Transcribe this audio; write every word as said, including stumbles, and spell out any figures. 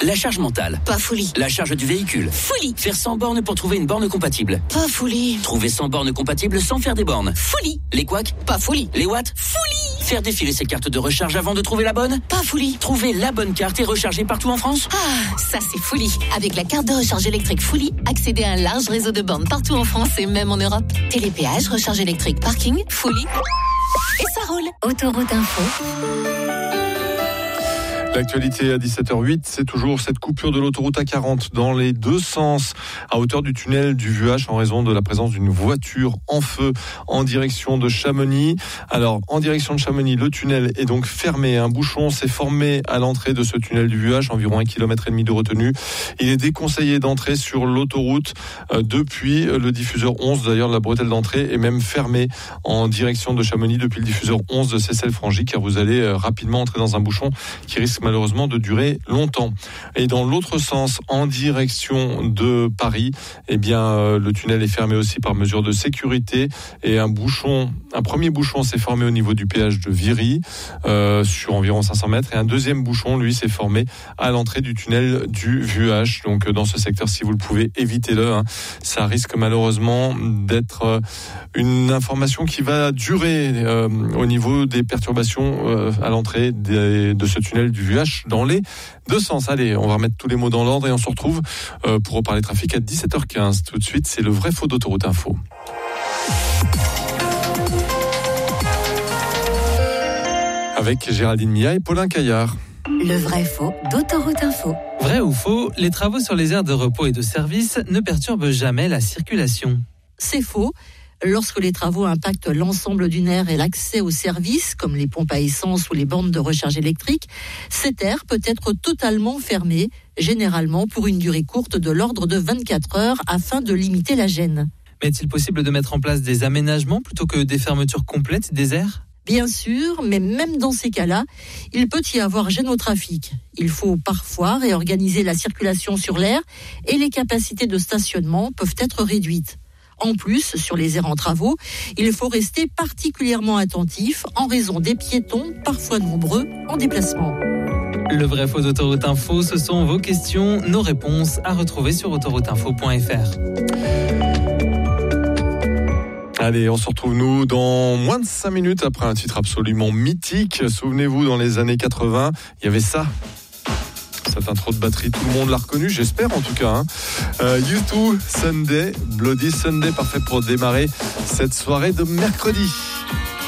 La charge mentale. Pas folie. La charge du véhicule. Folie. Faire cent bornes pour trouver une borne compatible. Pas folie. Trouver cent bornes compatibles sans faire des bornes. Folie. Les couacs. Pas folie. Les watts. Folie. Faire défiler ses cartes de recharge avant de trouver la bonne. Pas folie. Trouver la bonne carte et recharger partout en France. Ah, ça c'est folie. Avec la carte de recharge électrique Folie, accédez à un large réseau de bornes partout en France et même en Europe. Télépéage, recharge électrique, parking, Folie. Et ça roule. Autoroute Info. L'actualité à dix-sept heures huit, c'est toujours cette coupure de l'autoroute A quarante dans les deux sens à hauteur du tunnel du Vuache en raison de la présence d'une voiture en feu en direction de Chamonix. Alors, en direction de Chamonix, le tunnel est donc fermé. Un bouchon s'est formé à l'entrée de ce tunnel du Vuache, environ un kilomètre et demi de retenue. Il est déconseillé d'entrer sur l'autoroute euh, depuis le diffuseur onze. D'ailleurs, la bretelle d'entrée est même fermée en direction de Chamonix depuis le diffuseur onze de Cessel-Frangy, car vous allez euh, rapidement entrer dans un bouchon qui risque malheureusement de durer longtemps. Et dans l'autre sens, en direction de Paris, eh bien, euh, le tunnel est fermé aussi par mesure de sécurité et un bouchon, un premier bouchon s'est formé au niveau du péage de Viry, euh, sur environ cinq cents mètres, et un deuxième bouchon, lui, s'est formé à l'entrée du tunnel du Vuache. Donc, dans ce secteur, si vous le pouvez, évitez-le, hein. Ça risque malheureusement d'être euh, une information qui va durer euh, au niveau des perturbations euh, à l'entrée des, de ce tunnel du Vuache dans les deux sens. Allez, on va remettre tous les mots dans l'ordre et on se retrouve euh, pour reparler trafic à dix-sept heures quinze. Tout de suite, c'est le vrai faux d'Autoroute Info. Avec Géraldine Mia et Paulin Caillard. Le vrai faux d'Autoroute Info. Vrai ou faux, les travaux sur les aires de repos et de service ne perturbent jamais la circulation. C'est faux. Lorsque les travaux impactent l'ensemble d'une aire et l'accès aux services, comme les pompes à essence ou les bornes de recharge électrique, cette aire peut être totalement fermée, généralement pour une durée courte de l'ordre de vingt-quatre heures, afin de limiter la gêne. Mais est-il possible de mettre en place des aménagements plutôt que des fermetures complètes des aires ? Bien sûr, mais même dans ces cas-là, il peut y avoir gêne au trafic. Il faut parfois réorganiser la circulation sur l'aire et les capacités de stationnement peuvent être réduites. En plus, sur les aires en travaux, il faut rester particulièrement attentif en raison des piétons, parfois nombreux, en déplacement. Le vrai faux d'Autoroute Info, ce sont vos questions, nos réponses à retrouver sur autoroute info point f r. Allez, on se retrouve nous dans moins de cinq minutes après un titre absolument mythique. Souvenez-vous, dans les années quatre-vingts, il y avait ça. Cette intro de batterie, tout le monde l'a reconnu, j'espère en tout cas. Hein. Euh, U deux, Sunday, Bloody Sunday, parfait pour démarrer cette soirée de mercredi.